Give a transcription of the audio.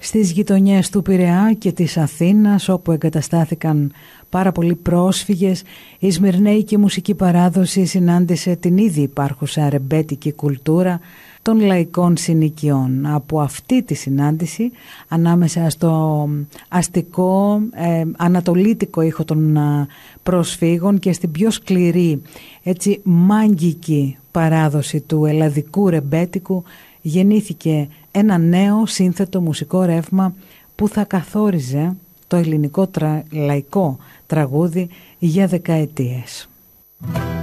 στις γειτονιές του Πειραιά και της Αθήνας, όπου εγκαταστάθηκαν πάρα πολλοί πρόσφυγες, η σμυρνέικη μουσική παράδοση συνάντησε την ήδη υπάρχουσα ρεμπέτικη κουλτούρα των λαϊκών συνοικιών. Από αυτή τη συνάντηση ανάμεσα στο αστικό ανατολίτικο ήχο των προσφύγων και στην πιο σκληρή, έτσι μάγκικη παράδοση του ελλαδικού ρεμπέτικου γεννήθηκε ένα νέο σύνθετο μουσικό ρεύμα που θα καθόριζε το ελληνικό λαϊκό τραγούδι για δεκαετίες.